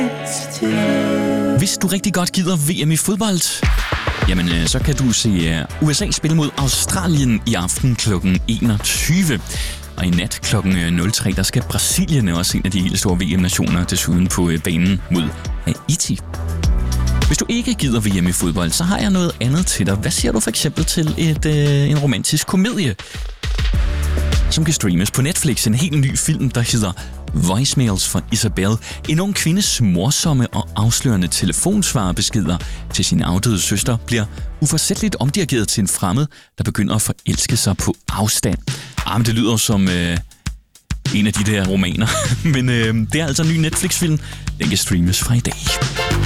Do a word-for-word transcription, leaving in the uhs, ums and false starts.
Hvis du rigtig godt gider V M i fodbold, jamen så kan du se U S A spille mod Australien i aften klokken enogtyve. Og i nat klokken nul tre, der skal Brasilien, også en af de helt store V M-nationer, desuden på banen mod Haiti. Hvis du ikke gider V M i fodbold, så har jeg noget andet til dig. Hvad siger du for eksempel til et, øh, en romantisk komedie, som kan streames på Netflix? En helt ny film, der hedder Voicemails fra Isabel. En ung kvindes morsomme og afslørende telefonsvarebeskeder til sin afdøde søster bliver uforsætteligt omdirigeret til en fremmed, der begynder at forelske sig på afstand. Ah, men det lyder som øh, en af de der romaner. Men øh, det er altså en ny Netflix-film. Den kan streames fra i dag.